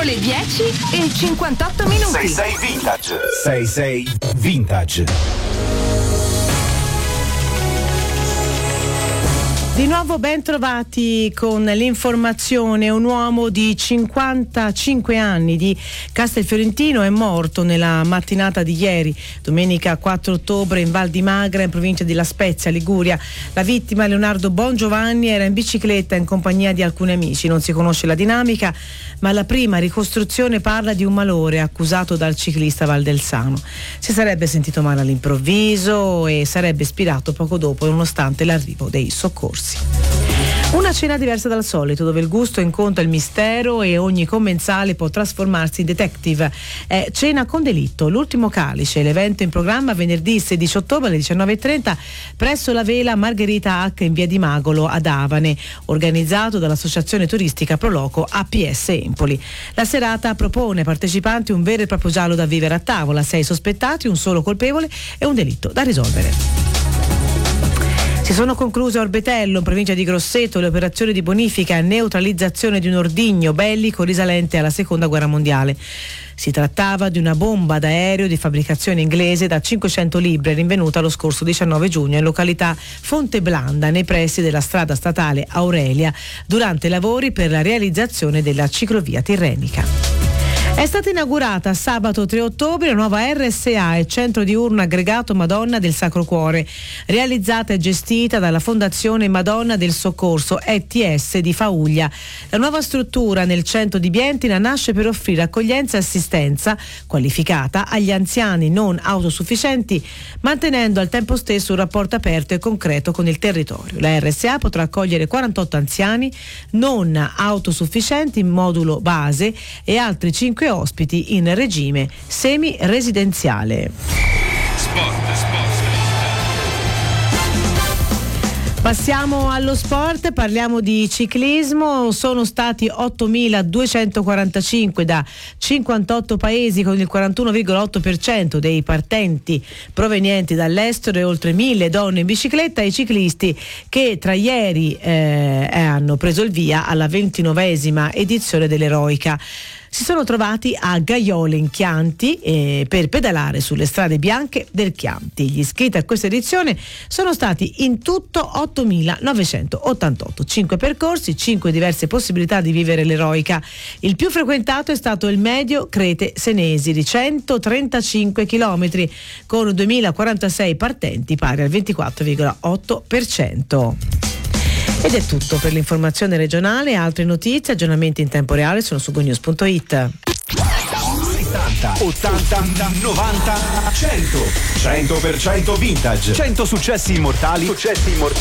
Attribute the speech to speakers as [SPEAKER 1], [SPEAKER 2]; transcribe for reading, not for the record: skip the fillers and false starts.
[SPEAKER 1] Sono le 10:58.
[SPEAKER 2] 66 Vintage. 66 Vintage.
[SPEAKER 3] Di nuovo ben trovati con l'informazione. Un uomo di 55 anni di Castelfiorentino è morto nella mattinata di ieri, domenica 4 ottobre, in Val di Magra, in provincia di La Spezia, Liguria. La vittima, Leonardo Bongiovanni, era in bicicletta in compagnia di alcuni amici. Non si conosce la dinamica, ma la prima ricostruzione parla di un malore accusato dal ciclista valdelsano. Si sarebbe sentito male all'improvviso e sarebbe spirato poco dopo, nonostante l'arrivo dei soccorsi. Una cena diversa dal solito, dove il gusto incontra il mistero e ogni commensale può trasformarsi in detective. È Cena con delitto, l'ultimo calice, l'evento in programma venerdì 16 ottobre alle 19:30 presso la Vela Margherita H in via di Magolo ad Avane, organizzato dall'associazione turistica Proloco APS Empoli. La serata propone ai partecipanti un vero e proprio giallo da vivere a tavola, 6 sospettati, un solo colpevole e un delitto da risolvere. Si sono concluse a Orbetello, in provincia di Grosseto, le operazioni di bonifica e neutralizzazione di un ordigno bellico risalente alla Seconda Guerra Mondiale. Si trattava di una bomba d'aereo di fabbricazione inglese da 500 libbre rinvenuta lo scorso 19 giugno in località Fonteblanda, nei pressi della strada statale Aurelia, durante i lavori per la realizzazione della ciclovia tirrenica. È stata inaugurata sabato 3 ottobre la nuova RSA, il centro diurno aggregato Madonna del Sacro Cuore, realizzata e gestita dalla Fondazione Madonna del Soccorso ETS di Fauglia. La nuova struttura nel centro di Bientina nasce per offrire accoglienza e assistenza qualificata agli anziani non autosufficienti, mantenendo al tempo stesso un rapporto aperto e concreto con il territorio. La RSA potrà accogliere 48 anziani non autosufficienti in modulo base e altri 5 ospiti in regime semi-residenziale.
[SPEAKER 2] Sport.
[SPEAKER 3] Passiamo allo sport, parliamo di ciclismo. Sono stati 8.245 da 58 paesi, con il 41,8% dei partenti provenienti dall'estero e oltre 1.000 donne in bicicletta, i ciclisti che tra ieri hanno preso il via alla 29esima edizione dell'Eroica. Si sono trovati a Gaiole in Chianti per pedalare sulle strade bianche del Chianti. Gli iscritti a questa edizione sono stati in tutto 8.988, 5 percorsi, 5 diverse possibilità di vivere l'Eroica. Il più frequentato è stato il medio Crete Senesi di 135 km con 2.046 partenti, pari al 24,8%. Ed è tutto per l'informazione regionale. Altre notizie, aggiornamenti in tempo reale sono su gonews.it.
[SPEAKER 2] 70, 80, 90, 100. 100% vintage. 100 successi immortali